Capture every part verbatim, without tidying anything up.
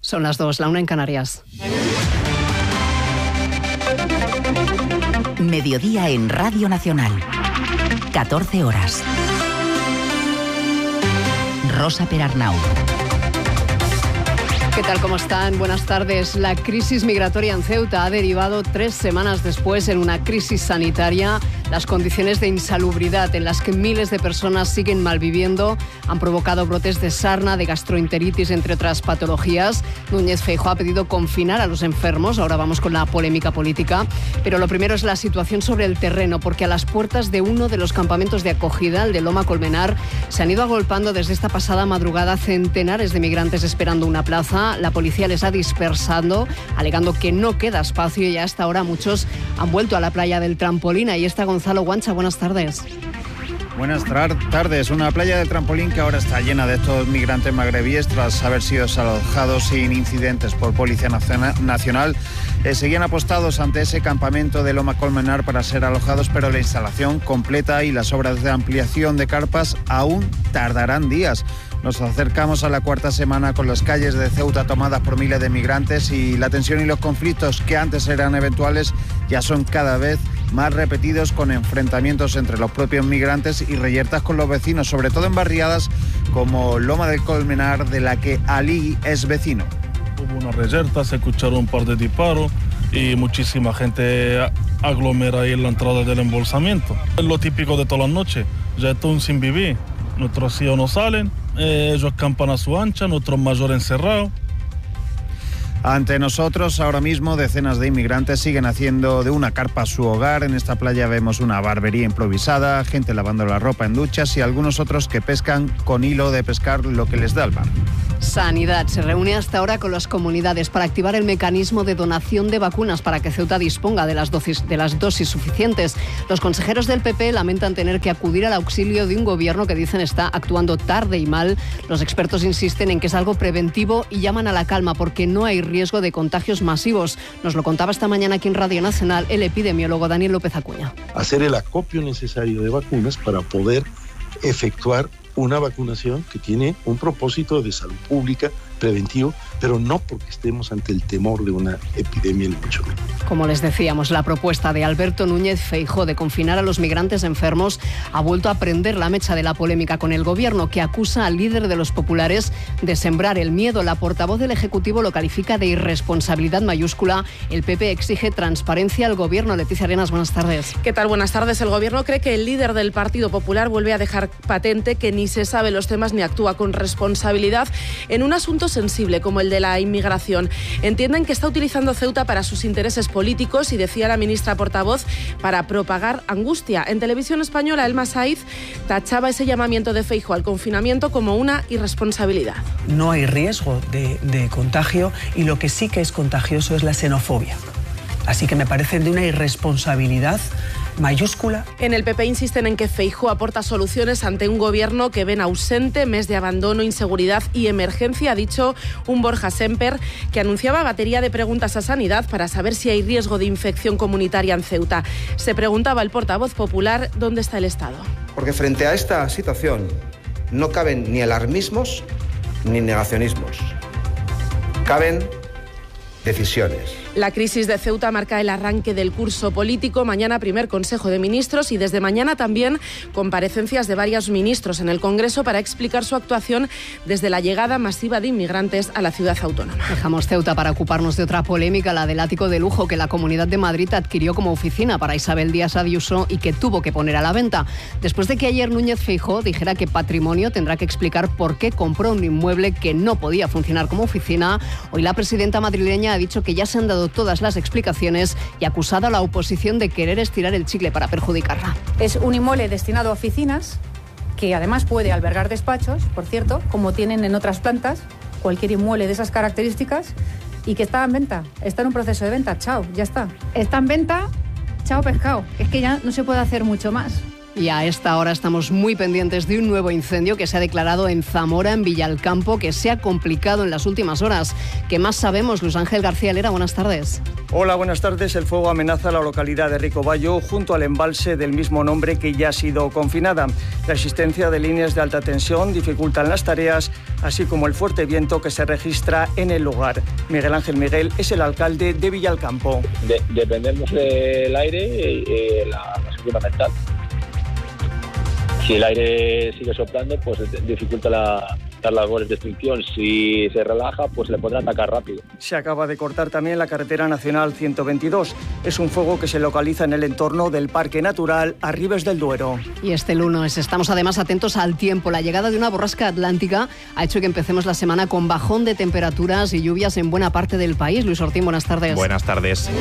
Son las dos, la una en Canarias. Mediodía en Radio Nacional. catorce horas. Rosa Perarnau. ¿Qué tal? ¿Cómo están? Buenas tardes. La crisis migratoria en Ceuta ha derivado tres semanas después en una crisis sanitaria. Las condiciones de insalubridad en las que miles de personas siguen malviviendo han provocado brotes de sarna, de gastroenteritis, entre otras patologías. Núñez Feijóo ha pedido confinar a los enfermos. Ahora vamos con la polémica política. Pero lo primero es la situación sobre el terreno, porque a las puertas de uno de los campamentos de acogida, el de Loma Colmenar, se han ido agolpando desde esta pasada madrugada centenares de migrantes esperando una plaza. La policía les ha dispersado, alegando que no queda espacio, y hasta ahora muchos han vuelto a la playa del Trampolín. Ahí está Gonzalo Guancha, buenas tardes. Buenas tardes. Una playa del Trampolín que ahora está llena de estos migrantes magrebíes tras haber sido desalojados sin incidentes por Policía Nacional. Eh, seguían apostados ante ese campamento de Loma Colmenar para ser alojados, pero la instalación completa y las obras de ampliación de carpas aún tardarán días. Nos acercamos a la cuarta semana con las calles de Ceuta tomadas por miles de migrantes, y la tensión y los conflictos que antes eran eventuales ya son cada vez más repetidos, con enfrentamientos entre los propios migrantes y reyertas con los vecinos, sobre todo en barriadas como Loma del Colmenar, de la que Ali es vecino. Hubo una reyerta, se escucharon un par de disparos y muchísima gente aglomera ahí en la entrada del embolsamiento. Es lo típico de todas las noches, ya están sin vivir. Nuestros hijos no salen, eh, ellos campan a su ancha, nuestros mayores encerrados. Ante nosotros, ahora mismo, decenas de inmigrantes siguen haciendo de una carpa su hogar. En esta playa vemos una barbería improvisada, gente lavando la ropa en duchas y algunos otros que pescan con hilo de pescar lo que les da el mar. Sanidad se reúne hasta ahora con las comunidades para activar el mecanismo de donación de vacunas para que Ceuta disponga de las dosis, de las dosis suficientes. Los consejeros del P P lamentan tener que acudir al auxilio de un gobierno que dicen está actuando tarde y mal. Los expertos insisten en que es algo preventivo y llaman a la calma porque no hay riesgo de contagios masivos. Nos lo contaba esta mañana aquí en Radio Nacional el epidemiólogo Daniel López Acuña. Hacer el acopio necesario de vacunas para poder efectuar una vacunación que tiene un propósito de salud pública preventivo, pero no porque estemos ante el temor de una epidemia ni mucho menos. Como les decíamos, la propuesta de Alberto Núñez Feijóo de confinar a los migrantes enfermos ha vuelto a prender la mecha de la polémica con el gobierno, que acusa al líder de los populares de sembrar el miedo. La portavoz del Ejecutivo lo califica de irresponsabilidad mayúscula. El P P exige transparencia al gobierno. Leticia Arenas, buenas tardes. ¿Qué tal? Buenas tardes. El gobierno cree que el líder del Partido Popular vuelve a dejar patente que ni se sabe los temas ni actúa con responsabilidad en un asunto sensible como el de la inmigración. Entienden que está utilizando Ceuta para sus intereses políticos y, decía la ministra portavoz, para propagar angustia. En Televisión Española, Elma Saiz tachaba ese llamamiento de Feijóo al confinamiento como una irresponsabilidad. No hay riesgo de, de contagio, y lo que sí que es contagioso es la xenofobia. Así que me parece de una irresponsabilidad mayúscula. En el P P insisten en que Feijóo aporta soluciones ante un gobierno que ven ausente, mes de abandono, inseguridad y emergencia, ha dicho un Borja Semper, que anunciaba batería de preguntas a Sanidad para saber si hay riesgo de infección comunitaria en Ceuta. Se preguntaba el portavoz popular dónde está el Estado. Porque frente a esta situación no caben ni alarmismos ni negacionismos. Caben decisiones. La crisis de Ceuta marca el arranque del curso político. Mañana primer Consejo de Ministros y desde mañana también comparecencias de varios ministros en el Congreso para explicar su actuación desde la llegada masiva de inmigrantes a la ciudad autónoma. Dejamos Ceuta para ocuparnos de otra polémica, la del ático de lujo que la Comunidad de Madrid adquirió como oficina para Isabel Díaz Ayuso y que tuvo que poner a la venta. Después de que ayer Núñez Feijóo dijera que Patrimonio tendrá que explicar por qué compró un inmueble que no podía funcionar como oficina, hoy la presidenta madrileña ha dicho que ya se han dado todas las explicaciones y ha acusado a la oposición de querer estirar el chicle para perjudicarla. Es un inmueble destinado a oficinas, que además puede albergar despachos, por cierto, como tienen en otras plantas, cualquier inmueble de esas características, y que está en venta, está en un proceso de venta, chao, ya está. Está en venta, chao pescado, es que ya no se puede hacer mucho más. Y a esta hora estamos muy pendientes de un nuevo incendio que se ha declarado en Zamora, en Villalcampo, que se ha complicado en las últimas horas. ¿Qué más sabemos? Luis Ángel García Lera, buenas tardes. Hola, buenas tardes. El fuego amenaza la localidad de Ricobayo junto al embalse del mismo nombre que ya ha sido confinada. La existencia de líneas de alta tensión dificultan las tareas, así como el fuerte viento que se registra en el lugar. Miguel Ángel Miguel es el alcalde de Villalcampo. De, dependemos del aire y eh, la, la fundamental. Si el aire sigue soplando, pues dificulta la, las labores de extinción. Si se relaja, pues le podrá atacar rápido. Se acaba de cortar también la carretera nacional ciento veintidós. Es un fuego que se localiza en el entorno del Parque Natural Arribes del Duero. Y este lunes estamos además atentos al tiempo. La llegada de una borrasca atlántica ha hecho que empecemos la semana con bajón de temperaturas y lluvias en buena parte del país. Luis Ortín, buenas tardes. Buenas tardes.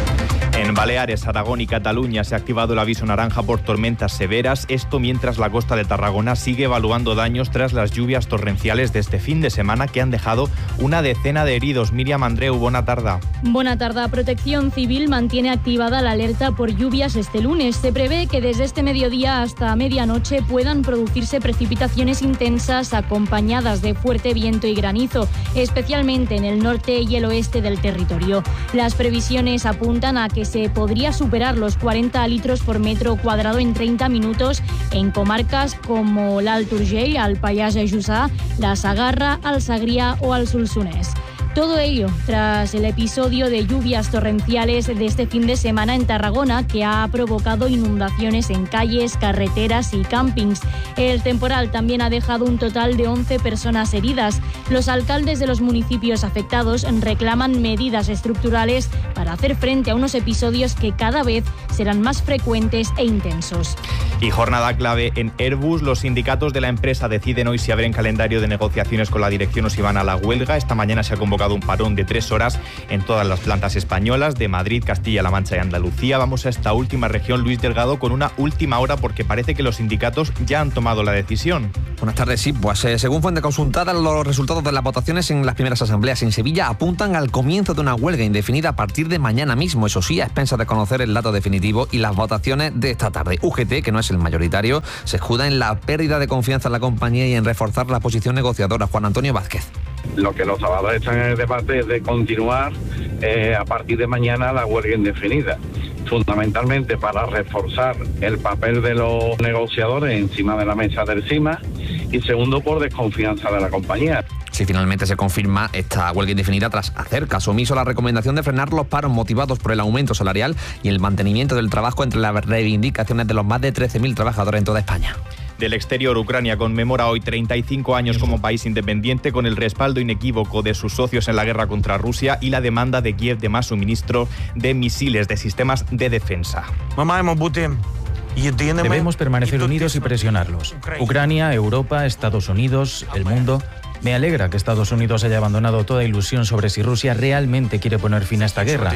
En Baleares, Aragón y Cataluña se ha activado el aviso naranja por tormentas severas, esto mientras la costa de Tarragona sigue evaluando daños tras las lluvias torrenciales de este fin de semana que han dejado una decena de heridos. Miriam Andreu, buena tarde. Buena tarde. Protección Civil mantiene activada la alerta por lluvias este lunes. Se prevé que desde este mediodía hasta medianoche puedan producirse precipitaciones intensas acompañadas de fuerte viento y granizo, especialmente en el norte y el oeste del territorio. Las previsiones apuntan a que se podría superar los cuarenta litros por metro cuadrado en treinta minutos en comarcas como l'Alt Urgell, el Pallars Jussá, la Sagarra, el Segrià o el Solsonès. Todo ello tras el episodio de lluvias torrenciales de este fin de semana en Tarragona que ha provocado inundaciones en calles, carreteras y campings. El temporal también ha dejado un total de once personas heridas. Los alcaldes de los municipios afectados reclaman medidas estructurales para hacer frente a unos episodios que cada vez serán más frecuentes e intensos. Y jornada clave en Airbus. Los sindicatos de la empresa deciden hoy si abren calendario de negociaciones con la dirección o si van a la huelga. Esta mañana se ha convocado un parón de tres horas en todas las plantas españolas de Madrid, Castilla-La Mancha y Andalucía. Vamos a esta última región, Luis Delgado, con una última hora porque parece que los sindicatos ya han tomado la decisión. Buenas tardes, sí, pues eh, según fuente consultada, los resultados de las votaciones en las primeras asambleas en Sevilla apuntan al comienzo de una huelga indefinida a partir de mañana mismo, eso sí, a expensas de conocer el dato definitivo y las votaciones de esta tarde. U G T, que no es el mayoritario, se escuda en la pérdida de confianza en la compañía y en reforzar la posición negociadora. Juan Antonio Vázquez. Lo que los trabajadores están en el debate es de continuar eh, a partir de mañana la huelga indefinida, fundamentalmente para reforzar el papel de los negociadores encima de la mesa del C I M A y segundo por desconfianza de la compañía. Si finalmente se confirma esta huelga indefinida tras hacer caso omiso a la recomendación de frenar los paros motivados por el aumento salarial y el mantenimiento del trabajo entre las reivindicaciones de los más de trece mil trabajadores en toda España. Del exterior, Ucrania conmemora hoy treinta y cinco años como país independiente con el respaldo inequívoco de sus socios en la guerra contra Rusia y la demanda de Kiev de más suministro de misiles de sistemas de defensa. Debemos permanecer unidos y presionarlos. Ucrania, Europa, Estados Unidos, el mundo. Me alegra que Estados Unidos haya abandonado toda ilusión sobre si Rusia realmente quiere poner fin a esta guerra.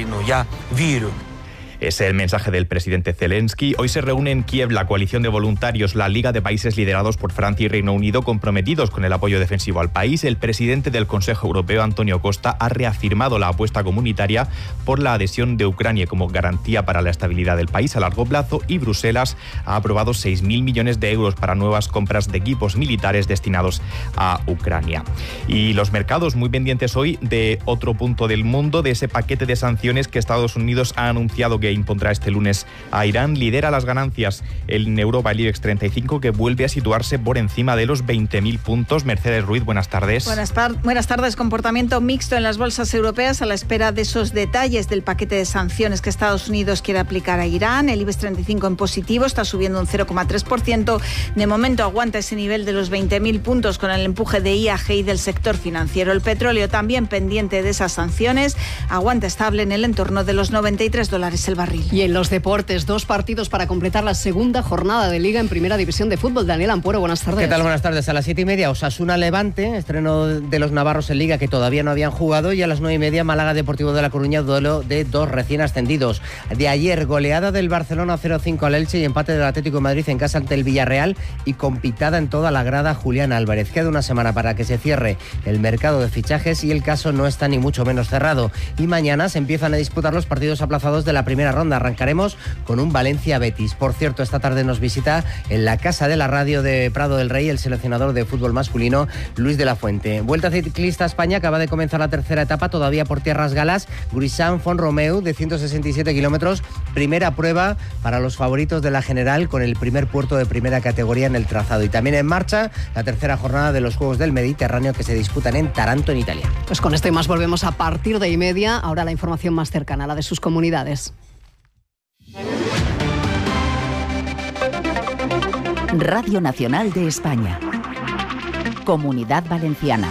Es el mensaje del presidente Zelensky. Hoy se reúne en Kiev la coalición de voluntarios, la Liga de Países liderados por Francia y Reino Unido, comprometidos con el apoyo defensivo al país. El presidente del Consejo Europeo, Antonio Costa, ha reafirmado la apuesta comunitaria por la adhesión de Ucrania como garantía para la estabilidad del país a largo plazo y Bruselas ha aprobado seis mil millones de euros para nuevas compras de equipos militares destinados a Ucrania. Y los mercados muy pendientes hoy de otro punto del mundo, de ese paquete de sanciones que Estados Unidos ha anunciado que impondrá este lunes a Irán. Lidera las ganancias en Europa el IBEX treinta y cinco, que vuelve a situarse por encima de los veinte mil puntos. Mercedes Ruiz, buenas tardes. Buenas, tar- buenas tardes. Comportamiento mixto en las bolsas europeas a la espera de esos detalles del paquete de sanciones que Estados Unidos quiere aplicar a Irán. El IBEX treinta y cinco en positivo, está subiendo un cero coma tres por ciento. De momento aguanta ese nivel de los veinte mil puntos con el empuje de I A G y del sector financiero. El petróleo también pendiente de esas sanciones, aguanta estable en el entorno de los noventa y tres dólares el barril. Y en los deportes, dos partidos para completar la segunda jornada de Liga en Primera División de Fútbol. Daniel Ampuero, buenas tardes. ¿Qué tal? Buenas tardes. A las siete y media, Osasuna Levante, estreno de los navarros en Liga que todavía no habían jugado, y a las nueve y media Málaga Deportivo de La Coruña, duelo de dos recién ascendidos. De ayer, goleada del Barcelona cero cinco al Elche y empate del Atlético de Madrid en casa ante el Villarreal y con pitada en toda la grada Julián Álvarez. Queda una semana para que se cierre el mercado de fichajes y el caso no está ni mucho menos cerrado. Y mañana se empiezan a disputar los partidos aplazados de la Primera primera ronda. Arrancaremos con un Valencia-Betis. Por cierto, esta tarde nos visita en la Casa de la Radio de Prado del Rey el seleccionador de fútbol masculino, Luis de la Fuente. Vuelta ciclista a España, acaba de comenzar la tercera etapa, todavía por tierras galas. Gurisán Font-Romeu, de ciento sesenta y siete kilómetros. Primera prueba para los favoritos de la general, con el primer puerto de primera categoría en el trazado. Y también en marcha la tercera jornada de los Juegos del Mediterráneo, que se disputan en Taranto, en Italia. Pues con esto y más volvemos a partir de y media. Ahora la información más cercana, la de sus comunidades. Radio Nacional de España. Comunidad Valenciana.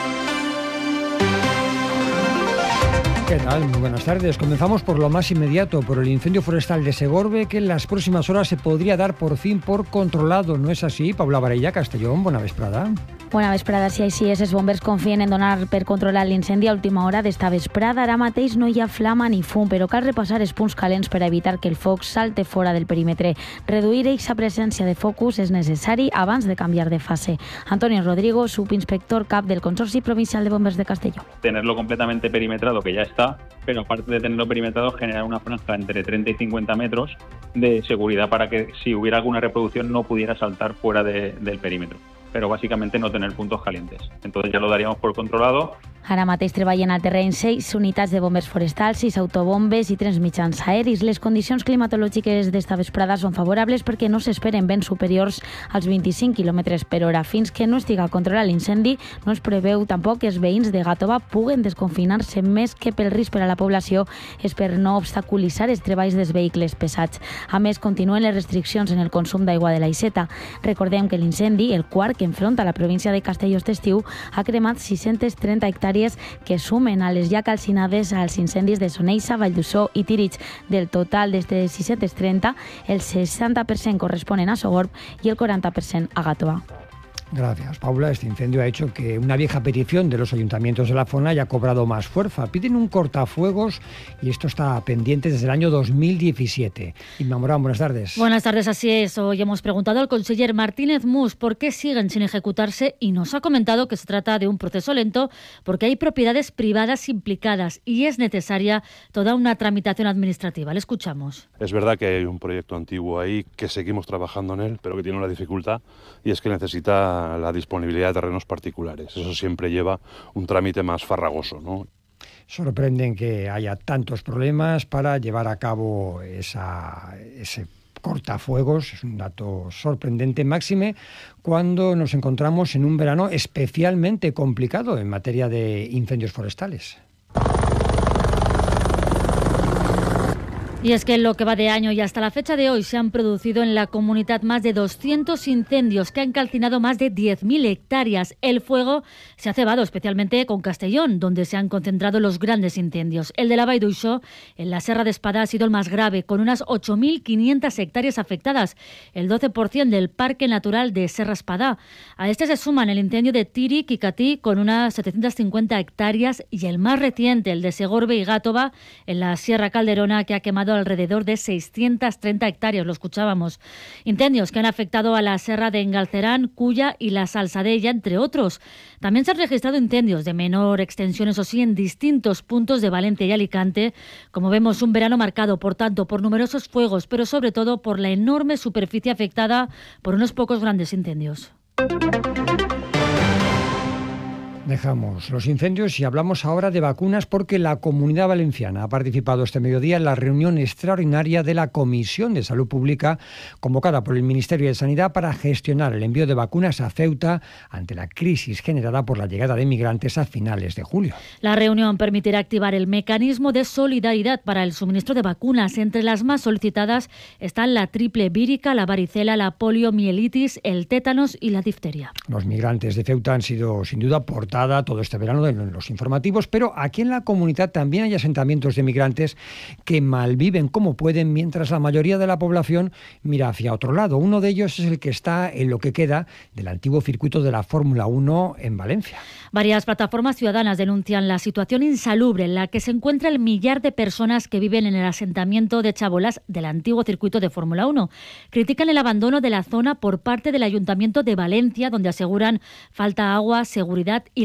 ¿Qué tal? Muy buenas tardes. Comenzamos por lo más inmediato, por el incendio forestal de Segorbe, que en las próximas horas se podría dar por fin por controlado. ¿No és així? Paula Varella, Castellón, bona vesprada. Bona vesprada, si així és, els bombers confien en donar per controlar l'incendi a última hora d'esta vesprada. Ara mateix no hi ha flama ni fum, però cal repassar els punts calents per a evitar que el foc salte fora del perímetre. Reduir aquesta presència de focus és necessari abans de canviar de fase. Antonio Rodrigo, subinspector cap del Consorci Provincial de Bombers de Castelló. Tenerlo completamente perimetrado, que ya está, pero aparte de tenerlo perimetrado, generar una franja entre treinta y cincuenta metros de seguridad para que si hubiera alguna reproducción no pudiera saltar fuera de, del perímetro. Pero básicamente no tener puntos calientes. Entonces ya lo daríamos por controlado. Ara mateix treballen al terreny seis unitats de bombers forestals, sis autobombes i tres mitjans aeris. Les condicions climatològiques d'esta vesprada són favorables perquè no s'esperen vents superiors als vint-i-cinc quilòmetres per hora. Fins que no estiga controlat l'incendi, no es preveu tampoc que els veïns de Gàtova puguen desconfinar-se. Més que pel risc per a la població és per no obstaculitzar els treballs dels vehicles pesats. A més, continuen les restriccions en el consum d'aigua de l'Aixeta. Recordem que l'incendi, el quart que enfronta la província de Castelló aquest estiu, ha cremat sis-centes trenta hectàrees que sumen a les ja calcinades als incendis de Soneixa, Valldosó i Tírig. Del total de sis-centes trenta, el seixanta per cent corresponen a Sogorb i el quaranta per cent a Gàtova. Gracias, Paula. Este incendio ha hecho que una vieja petición de los ayuntamientos de la zona haya cobrado más fuerza. Piden un cortafuegos y esto está pendiente desde el año dos mil diecisiete. Inma Morán, buenas tardes. Buenas tardes, así es. Hoy hemos preguntado al conseller Martínez Mus por qué siguen sin ejecutarse y nos ha comentado que se trata de un proceso lento porque hay propiedades privadas implicadas y es necesaria toda una tramitación administrativa. Le escuchamos. Es verdad que hay un proyecto antiguo ahí que seguimos trabajando en él, pero que tiene una dificultad y es que necesita la disponibilidad de terrenos particulares. Eso siempre lleva un trámite más farragoso, ¿no? Sorprenden que haya tantos problemas para llevar a cabo esa, ese cortafuegos. Es un dato sorprendente, máxime cuando nos encontramos en un verano especialmente complicado en materia de incendios forestales. Y es que en lo que va de año y hasta la fecha de hoy se han producido en la comunidad más de doscientos incendios que han calcinado más de diez mil hectáreas. El fuego se ha cebado especialmente con Castellón, donde se han concentrado los grandes incendios. El de la Vall d'Uixó, en la Serra d'Espadà, ha sido el más grave, con unas ocho mil quinientas hectáreas afectadas, el doce por ciento del Parque Natural de Serra Espadà. A este se suman el incendio de Tírig y Catí, con unas setecientas cincuenta hectáreas, y el más reciente, el de Segorbe y Gàtova, en la Sierra Calderona, que ha quemado alrededor de seiscientas treinta hectáreas, lo escuchábamos. Incendios que han afectado a la Serra de Engalcerán, Culla y la Salsadella, entre otros. También se han registrado incendios de menor extensión, eso sí, en distintos puntos de Valencia y Alicante. Como vemos, un verano marcado, por tanto, por numerosos fuegos, pero sobre todo por la enorme superficie afectada por unos pocos grandes incendios. Dejamos los incendios y hablamos ahora de vacunas porque la Comunidad Valenciana ha participado este mediodía en la reunión extraordinaria de la Comisión de Salud Pública convocada por el Ministerio de Sanidad para gestionar el envío de vacunas a Ceuta ante la crisis generada por la llegada de migrantes a finales de julio. La reunión permitirá activar el mecanismo de solidaridad para el suministro de vacunas. Entre las más solicitadas están la triple vírica, la varicela, la poliomielitis, el tétanos y la difteria. Los migrantes de Ceuta han sido sin duda portados todo este verano en los informativos, pero aquí en la comunidad también hay asentamientos de migrantes que malviven como pueden, mientras la mayoría de la población mira hacia otro lado. Uno de ellos es el que está en lo que queda del antiguo circuito de la Fórmula uno en Valencia. Varias plataformas ciudadanas denuncian la situación insalubre en la que se encuentra el millar de personas que viven en el asentamiento de Chabolas del antiguo circuito de Fórmula uno. Critican el abandono de la zona por parte del Ayuntamiento de Valencia, donde aseguran falta agua, seguridad y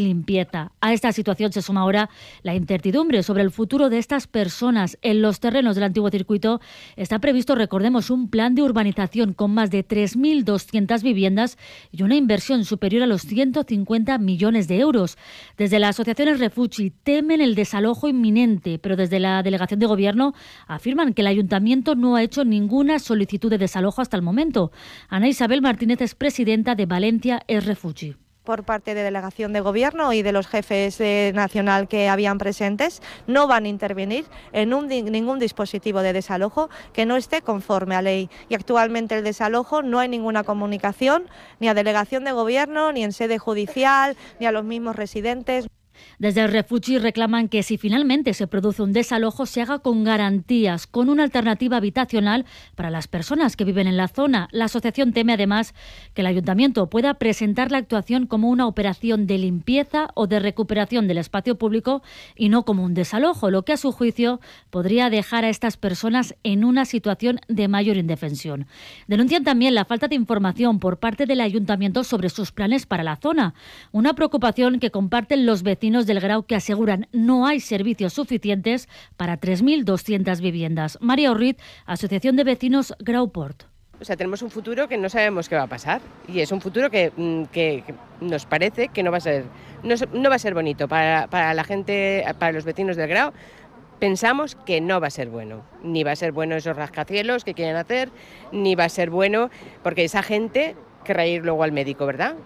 sin limpieza. A esta situación se suma ahora la incertidumbre sobre el futuro de estas personas. En los terrenos del antiguo circuito está previsto, recordemos, un plan de urbanización con más de tres mil doscientas viviendas y una inversión superior a los ciento cincuenta millones de euros. Desde la asociación Refugi temen el desalojo inminente, pero desde la delegación de gobierno afirman que el ayuntamiento no ha hecho ninguna solicitud de desalojo hasta el momento. Ana Isabel Martínez es presidenta de Valencia es Refugi. Por parte de delegación de gobierno y de los jefes eh, nacional que habían presentes, no van a intervenir en un, ningún dispositivo de desalojo que no esté conforme a ley. Y actualmente el desalojo no hay ninguna comunicación ni a delegación de gobierno, ni en sede judicial, ni a los mismos residentes. Desde el Refugi reclaman que si finalmente se produce un desalojo se haga con garantías, con una alternativa habitacional para las personas que viven en la zona. La asociación teme además que el ayuntamiento pueda presentar la actuación como una operación de limpieza o de recuperación del espacio público y no como un desalojo, lo que a su juicio podría dejar a estas personas en una situación de mayor indefensión. Denuncian también la falta de información por parte del ayuntamiento sobre sus planes para la zona, una preocupación que comparten los vecinos del Grau, que aseguran no hay servicios suficientes para tres mil doscientas viviendas. María Orriz, Asociación de Vecinos Grauport. O sea, tenemos un futuro que no sabemos qué va a pasar y es un futuro que, que, que nos parece que no va a ser, no, no va a ser bonito para, para la gente, para los vecinos del Grau. Pensamos que no va a ser bueno, ni va a ser bueno esos rascacielos que quieren hacer, ni va a ser bueno porque esa gente querrá ir luego al médico, ¿verdad?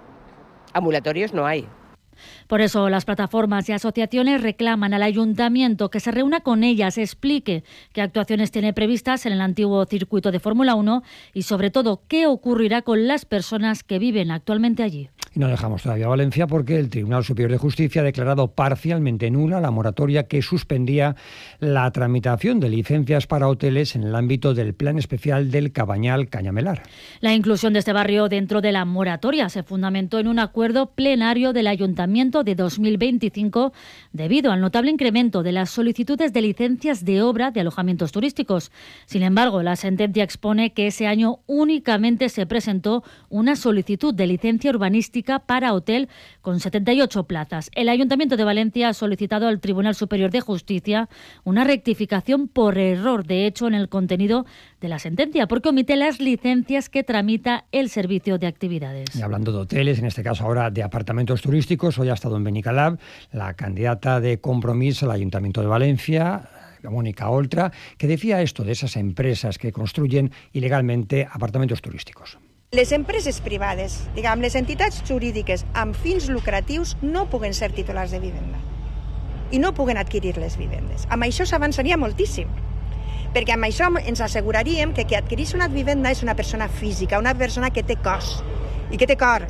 Ambulatorios no hay. Por eso las plataformas y asociaciones reclaman al ayuntamiento que se reúna con ellas, explique qué actuaciones tiene previstas en el antiguo circuito de Fórmula uno y sobre todo qué ocurrirá con las personas que viven actualmente allí. Y no dejamos todavía Valencia porque el Tribunal Superior de Justicia ha declarado parcialmente nula la moratoria que suspendía la tramitación de licencias para hoteles en el ámbito del Plan Especial del Cabañal Cañamelar. La inclusión de este barrio dentro de la moratoria se fundamentó en un acuerdo plenario del Ayuntamiento de dos mil veinticinco debido al notable incremento de las solicitudes de licencias de obra de alojamientos turísticos. Sin embargo, la sentencia expone que ese año únicamente se presentó una solicitud de licencia urbanística para hotel con setenta y ocho plazas. El Ayuntamiento de Valencia ha solicitado al Tribunal Superior de Justicia una rectificación por error, de hecho, en el contenido de la sentencia, porque omite las licencias que tramita el Servicio de Actividades. Y hablando de hoteles, en este caso ahora de apartamentos turísticos, hoy ha estado en Benicalab la candidata de Compromís al Ayuntamiento de Valencia, Mónica Oltra, que decía esto de esas empresas que construyen ilegalmente apartamentos turísticos. Les empreses privades, diguem, les entitats jurídiques amb fins lucratius no puguen ser titulars de vivenda i no puguen adquirir les vivendes. Amb això s'avançaria moltíssim, perquè amb això ens asseguraríem que qui adquirís una vivenda és una persona física, una persona que té cos, i que té cor,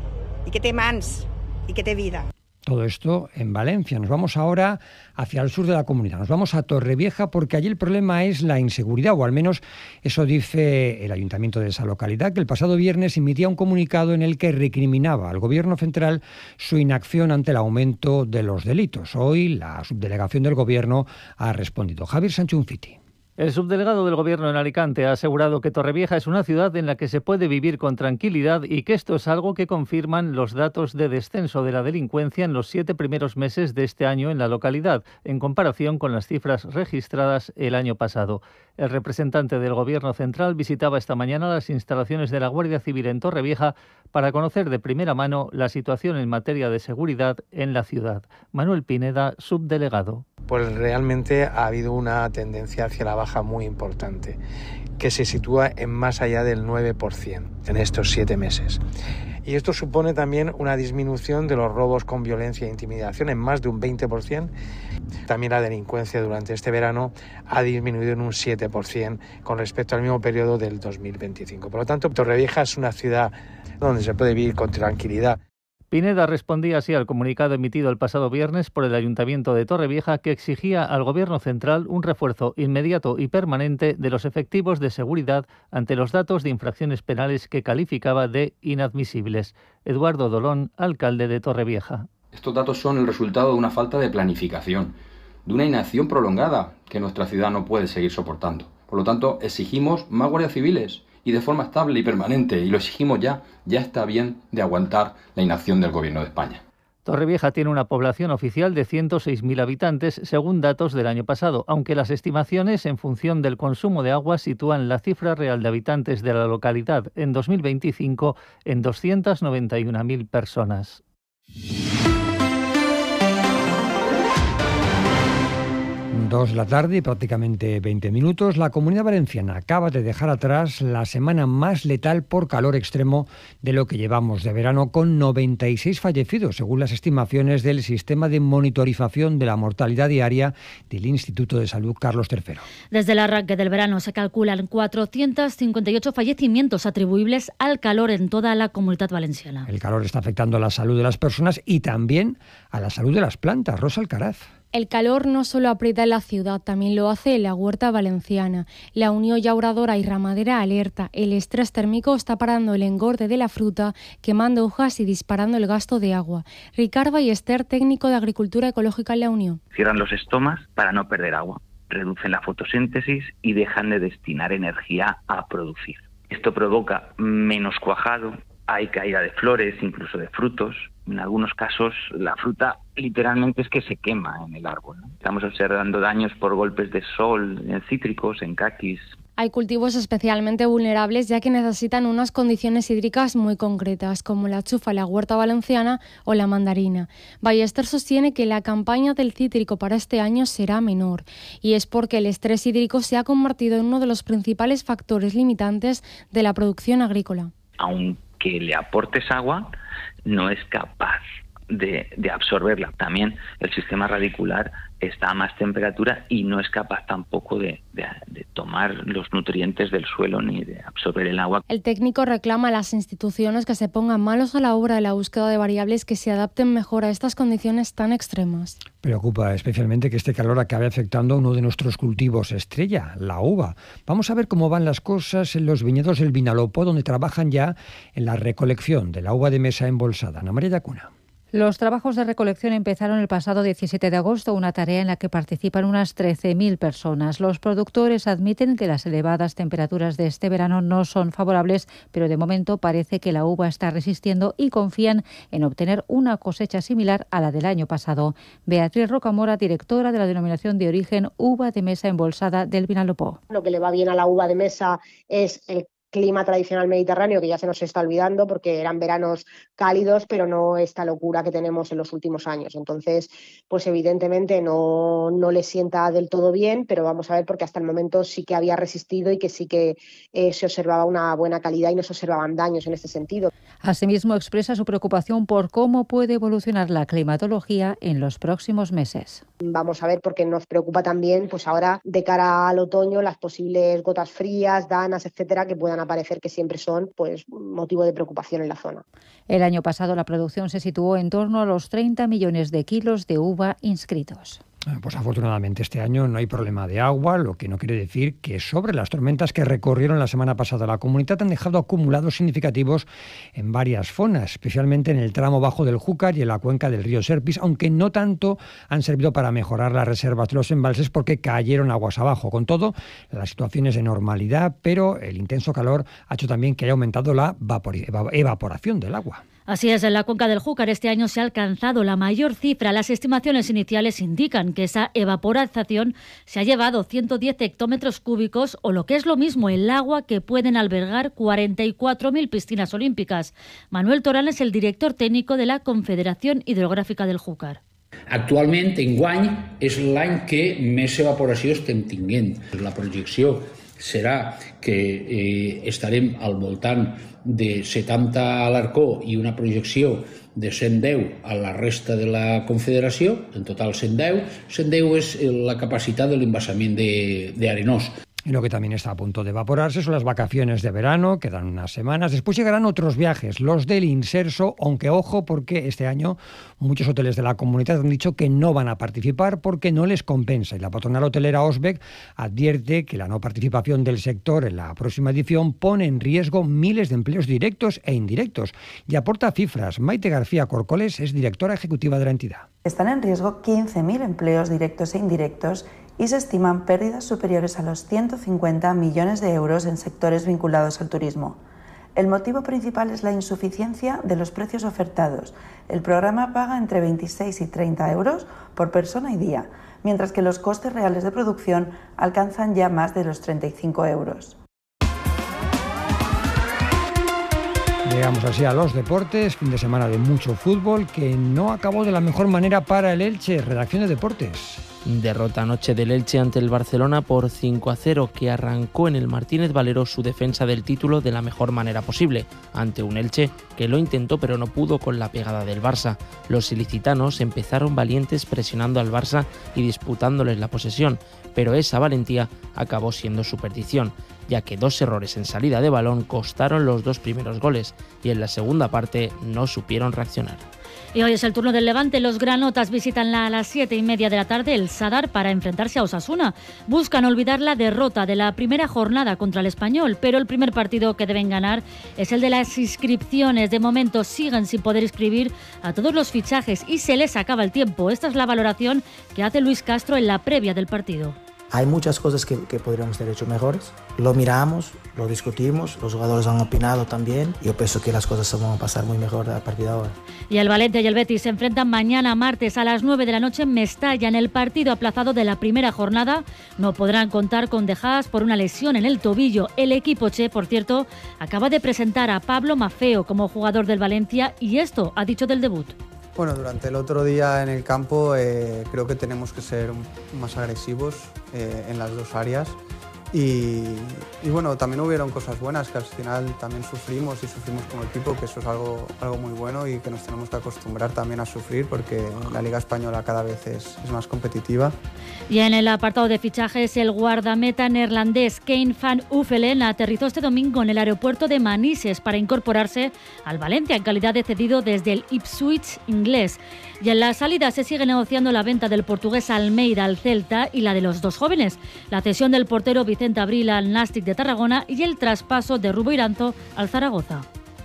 i que té mans, i que té vida. Todo esto en Valencia. Nos vamos ahora hacia el sur de la comunidad. Nos vamos a Torrevieja porque allí el problema es la inseguridad, o al menos eso dice el ayuntamiento de esa localidad, que el pasado viernes emitía un comunicado en el que recriminaba al gobierno central su inacción ante el aumento de los delitos. Hoy la subdelegación del gobierno ha respondido. Javier Sánchez Unfiti. El subdelegado del Gobierno en Alicante ha asegurado que Torrevieja es una ciudad en la que se puede vivir con tranquilidad y que esto es algo que confirman los datos de descenso de la delincuencia en los siete primeros meses de este año en la localidad, en comparación con las cifras registradas el año pasado. El representante del Gobierno central visitaba esta mañana las instalaciones de la Guardia Civil en Torrevieja para conocer de primera mano la situación en materia de seguridad en la ciudad. Manuel Pineda, subdelegado. Pues realmente ha habido una tendencia hacia la baja muy importante, que se sitúa en más allá del nueve por ciento en estos siete meses. Y esto supone también una disminución de los robos con violencia e intimidación en más de un veinte por ciento. También la delincuencia durante este verano ha disminuido en un siete por ciento con respecto al mismo periodo del dos mil veinticinco. Por lo tanto, Torrevieja es una ciudad donde se puede vivir con tranquilidad. Pineda respondía así al comunicado emitido el pasado viernes por el Ayuntamiento de Torrevieja, que exigía al Gobierno central un refuerzo inmediato y permanente de los efectivos de seguridad ante los datos de infracciones penales que calificaba de inadmisibles. Eduardo Dolón, alcalde de Torrevieja. Estos datos son el resultado de una falta de planificación, de una inacción prolongada que nuestra ciudad no puede seguir soportando. Por lo tanto, exigimos más guardias civiles y de forma estable y permanente, y lo exigimos ya. Ya está bien de aguantar la inacción del Gobierno de España. Torrevieja tiene una población oficial de ciento seis mil habitantes, según datos del año pasado, aunque las estimaciones en función del consumo de agua sitúan la cifra real de habitantes de la localidad en dos mil veinticinco en doscientas noventa y una mil personas. Dos de la tarde y prácticamente veinte minutos. La Comunidad Valenciana acaba de dejar atrás la semana más letal por calor extremo de lo que llevamos de verano, con noventa y seis fallecidos, según las estimaciones del Sistema de Monitorización de la Mortalidad Diaria del Instituto de Salud Carlos tercero. Desde el arranque del verano se calculan cuatrocientos cincuenta y ocho fallecimientos atribuibles al calor en toda la Comunidad Valenciana. El calor está afectando a la salud de las personas y también a la salud de las plantas. Rosa Alcaraz. El calor no solo aprieta en la ciudad, también lo hace en la huerta valenciana. La Unión Llauradora y Ramadera alerta. El estrés térmico está parando el engorde de la fruta, quemando hojas y disparando el gasto de agua. Ricard Ballester, técnico de Agricultura Ecológica en la Unión. Cierran los estomas para no perder agua, reducen la fotosíntesis y dejan de destinar energía a producir. Esto provoca menos cuajado, hay caída de flores, incluso de frutos. En algunos casos la fruta literalmente es que se quema en el árbol, ¿no? Estamos observando daños por golpes de sol en cítricos, en caquis. Hay cultivos especialmente vulnerables ya que necesitan unas condiciones hídricas muy concretas, como la chufa, la huerta valenciana o la mandarina. Ballester sostiene que la campaña del cítrico para este año será menor, y es porque el estrés hídrico se ha convertido en uno de los principales factores limitantes de la producción agrícola. Aunque le aportes agua, no es capaz de, de absorberla. También el sistema radicular está a más temperatura y no es capaz tampoco de, de, de tomar los nutrientes del suelo ni de absorber el agua. El técnico reclama a las instituciones que se pongan manos a la obra de la búsqueda de variables que se adapten mejor a estas condiciones tan extremas. Preocupa especialmente que este calor acabe afectando a uno de nuestros cultivos estrella, la uva. Vamos a ver cómo van las cosas en los viñedos del Vinalopó, donde trabajan ya en la recolección de la uva de mesa embolsada. Ana María Llacuna. Los trabajos de recolección empezaron el pasado diecisiete de agosto, una tarea en la que participan unas trece mil personas. Los productores admiten que las elevadas temperaturas de este verano no son favorables, pero de momento parece que la uva está resistiendo y confían en obtener una cosecha similar a la del año pasado. Beatriz Rocamora, directora de la denominación de origen uva de mesa embolsada del Vinalopó. Lo que le va bien a la uva de mesa es el clima tradicional mediterráneo, que ya se nos está olvidando porque eran veranos cálidos, pero no esta locura que tenemos en los últimos años. Entonces, pues evidentemente no, no le sienta del todo bien, pero vamos a ver, porque hasta el momento sí que había resistido y que sí que eh, se observaba una buena calidad y no se observaban daños en este sentido. Asimismo, expresa su preocupación por cómo puede evolucionar la climatología en los próximos meses. Vamos a ver, porque nos preocupa también, pues ahora de cara al otoño, las posibles gotas frías, danas, etcétera, que puedan aparecer, que siempre son pues motivo de preocupación en la zona. El año pasado la producción se situó en torno a los treinta millones de kilos de uva inscritos. Pues afortunadamente este año no hay problema de agua, lo que no quiere decir que sobre las tormentas que recorrieron la semana pasada la comunidad han dejado acumulados significativos en varias zonas, especialmente en el tramo bajo del Júcar y en la cuenca del río Serpis, aunque no tanto han servido para mejorar las reservas de los embalses porque cayeron aguas abajo. Con todo, la situación es de normalidad, pero el intenso calor ha hecho también que haya aumentado la evaporación del agua. Así es, en la cuenca del Júcar este año se ha alcanzado la mayor cifra. Las estimaciones iniciales indican que esa evaporización se ha llevado ciento diez hectómetros cúbicos, o lo que es lo mismo, el agua que pueden albergar cuarenta y cuatro mil piscinas olímpicas. Manuel Torán es el director técnico de la Confederación Hidrográfica del Júcar. Actualment, enguany, és l'any que més evaporació estem tinguent. La projecció serà que eh, estarem al voltant de setanta a l'Arcó i una projecció de cent deu a la resta de la Confederació, en total cent deu. cent deu és la capacitat de l'embassament d'Arenós. Y lo que también está a punto de evaporarse son las vacaciones de verano, quedan unas semanas. Después llegarán otros viajes, los del Inserso, aunque ojo, porque este año muchos hoteles de la comunidad han dicho que no van a participar porque no les compensa. Y la patronal hotelera Osbec advierte que la no participación del sector en la próxima edición pone en riesgo miles de empleos directos e indirectos. Y aporta cifras. Maite García Corcoles es directora ejecutiva de la entidad. Están en riesgo quince mil empleos directos e indirectos y se estiman pérdidas superiores a los ciento cincuenta millones de euros en sectores vinculados al turismo. El motivo principal es la insuficiencia de los precios ofertados. El programa paga entre veintiséis y treinta euros por persona y día, mientras que los costes reales de producción alcanzan ya más de los treinta y cinco euros. Llegamos así a los deportes, fin de semana de mucho fútbol que no acabó de la mejor manera para el Elche. Redacción de Deportes. Derrota anoche del Elche ante el Barcelona por cinco a cero, que arrancó en el Martínez Valero su defensa del título de la mejor manera posible, ante un Elche que lo intentó pero no pudo con la pegada del Barça. Los ilicitanos empezaron valientes presionando al Barça y disputándoles la posesión, pero esa valentía acabó siendo su perdición, ya que dos errores en salida de balón costaron los dos primeros goles y en la segunda parte no supieron reaccionar. Y hoy es el turno del Levante. Los granotas visitan a las siete y media de la tarde el Sadar para enfrentarse a Osasuna. Buscan olvidar la derrota de la primera jornada contra el Español, pero el primer partido que deben ganar es el de las inscripciones. De momento siguen sin poder inscribir a todos los fichajes y se les acaba el tiempo. Esta es la valoración que hace Luis Castro en la previa del partido. Hay muchas cosas que, que podríamos haber hecho mejores. Lo miramos, lo discutimos, los jugadores han opinado también. Yo pienso que las cosas se van a pasar muy mejor a partir de ahora. Y el Valencia y el Betis se enfrentan mañana martes a las nueve de la noche en Mestalla, en el partido aplazado de la primera jornada. No podrán contar con De Haas por una lesión en el tobillo. El equipo che, por cierto, acaba de presentar a Pablo Maffeo como jugador del Valencia y esto ha dicho del debut. Bueno, durante el otro día en el campo eh, creo que tenemos que ser más agresivos eh, en las dos áreas y, y bueno, también hubieron cosas buenas que al final también sufrimos y sufrimos como equipo, que eso es algo, algo muy bueno y que nos tenemos que acostumbrar también a sufrir porque la Liga Española cada vez es, es más competitiva. Y en el apartado de fichajes, el guardameta neerlandés Kane van Uffelen aterrizó este domingo en el aeropuerto de Manises para incorporarse al Valencia en calidad de cedido desde el Ipswich inglés. Y en la salida se sigue negociando la venta del portugués Almeida al Celta y la de los dos jóvenes, la cesión del portero Vicente Abril al Nàstic de Tarragona y el traspaso de Rubo Iranzo al Zaragoza.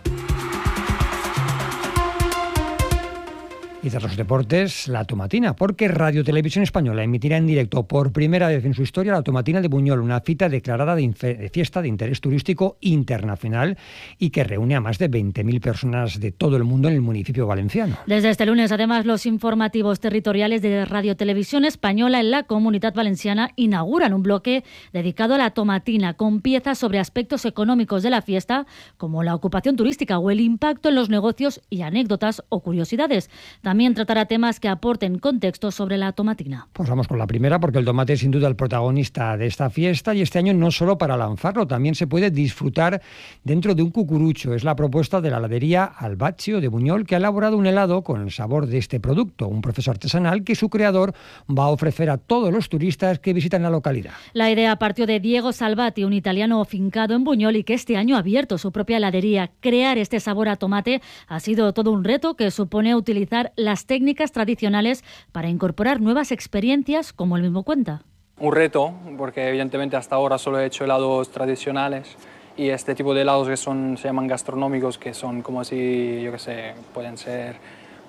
Y tras los deportes, la Tomatina, porque Radio Televisión Española emitirá en directo por primera vez en su historia la Tomatina de Buñol, una cita declarada de, infe- de fiesta de interés turístico internacional y que reúne a más de veinte mil personas de todo el mundo en el municipio valenciano. Desde este lunes, además, los informativos territoriales de Radio Televisión Española en la Comunidad Valenciana inauguran un bloque dedicado a la Tomatina, con piezas sobre aspectos económicos de la fiesta, como la ocupación turística o el impacto en los negocios y anécdotas o curiosidades. También También tratará temas que aporten contexto sobre la tomatina. Pues vamos con la primera, porque el tomate es sin duda el protagonista de esta fiesta y este año no solo para lanzarlo, también se puede disfrutar dentro de un cucurucho. Es la propuesta de la heladería Albaccio de Buñol, que ha elaborado un helado con el sabor de este producto, un proceso artesanal que su creador va a ofrecer a todos los turistas que visitan la localidad. La idea partió de Diego Salvati, un italiano afincado en Buñol y que este año ha abierto su propia heladería. Crear este sabor a tomate ha sido todo un reto que supone utilizar las técnicas tradicionales para incorporar nuevas experiencias, como él mismo cuenta. Un reto, porque evidentemente hasta ahora solo he hecho helados tradicionales y este tipo de helados que son, se llaman gastronómicos, que son como si, yo qué sé, pueden ser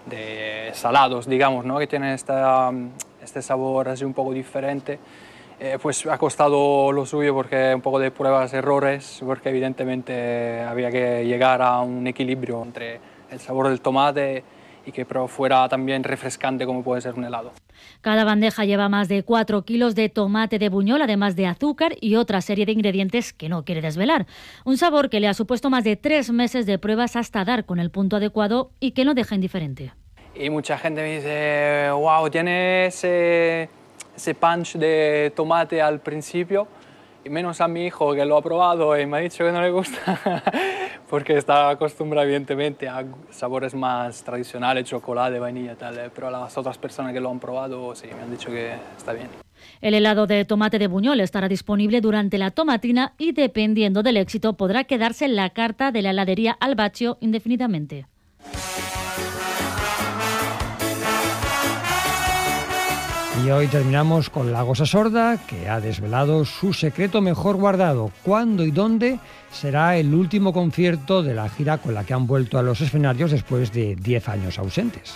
de salados, digamos, ¿no? Que tienen esta, este sabor así un poco diferente. Eh, pues ha costado lo suyo porque un poco de pruebas, errores, porque evidentemente había que llegar a un equilibrio entre el sabor del tomate y que pero fuera también refrescante como puede ser un helado. Cada bandeja lleva más de cuatro kilos de tomate de Buñol, además de azúcar y otra serie de ingredientes que no quiere desvelar. Un sabor que le ha supuesto más de tres meses de pruebas hasta dar con el punto adecuado y que no deja indiferente. Y mucha gente me dice, wow, tiene ese, ese punch de tomate al principio, y menos a mi hijo que lo ha probado y me ha dicho que no le gusta, porque está acostumbrado evidentemente a sabores más tradicionales, chocolate, vainilla, tal, pero las otras personas que lo han probado sí me han dicho que está bien. El helado de tomate de Buñol estará disponible durante la tomatina y, dependiendo del éxito, podrá quedarse en la carta de la heladería Albaccio indefinidamente. Y hoy terminamos con La Gosa Sorda, que ha desvelado su secreto mejor guardado. ¿Cuándo y dónde será el último concierto de la gira con la que han vuelto a los escenarios después de diez años ausentes?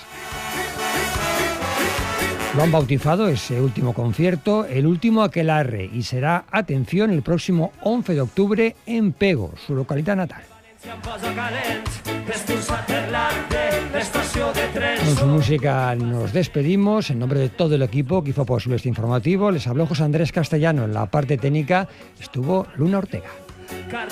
Lo han bautizado ese último concierto, el último aquelarre, y será, atención, el próximo once de octubre en Pego, su localidad natal. Con su música nos despedimos. En nombre de todo el equipo que hizo posible este informativo, les habló José Andrés Castellano. En la parte técnica estuvo Luna Ortega.